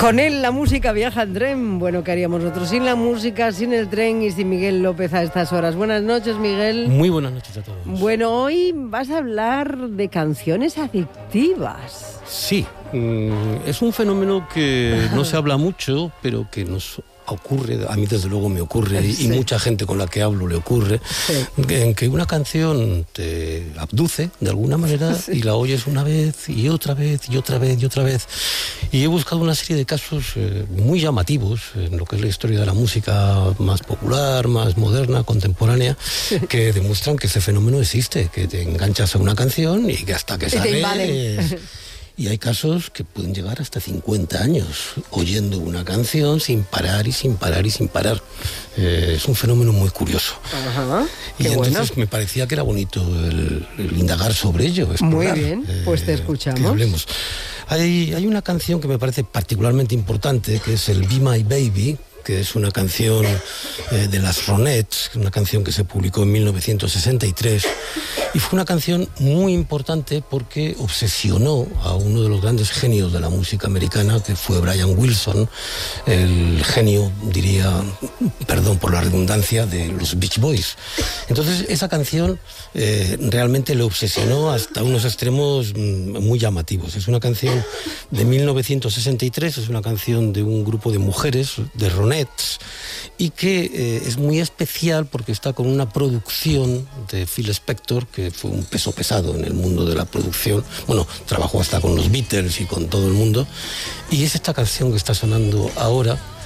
Con él la música viaja en tren. Bueno, ¿qué haríamos nosotros sin la música, sin el tren y sin Miguel López a estas horas? Buenas noches, Miguel. Muy buenas noches a todos. Bueno, hoy vas a hablar de canciones adictivas. Sí, es un fenómeno que no se habla mucho, pero que nos ocurre, a mí desde luego me ocurre, sí. Y mucha gente con la que hablo le ocurre, sí. En que una canción te abduce de alguna manera, sí. Y la oyes una vez y otra vez y otra vez y otra vez. Y he buscado una serie de casos muy llamativos en lo que es la historia de la música más popular, más moderna, contemporánea, sí. Que demuestran que ese fenómeno existe, que te enganchas a una canción y que hasta que sales... Y hay casos que pueden llegar hasta 50 años oyendo una canción sin parar y sin parar y sin parar. Es un fenómeno muy curioso. Ajá, y entonces me parecía que era bonito el indagar sobre ello. Explorar, muy bien, pues te escuchamos. Que hablemos. Hay una canción que me parece particularmente importante, que es el Be My Baby, que es una canción de las Ronettes, una canción que se publicó en 1963, y fue una canción muy importante porque obsesionó a uno de los grandes genios de la música americana, que fue Brian Wilson, el genio, diría, perdón por la redundancia, de los Beach Boys. Entonces esa canción realmente le obsesionó hasta unos extremos muy llamativos. Es una canción de 1963, es una canción de un grupo de mujeres, de Ronettes, y que es muy especial porque está con una producción de Phil Spector, que fue un peso pesado en el mundo de la producción. Bueno, trabajó hasta con los Beatles y con todo el mundo, y es esta canción que está sonando ahora,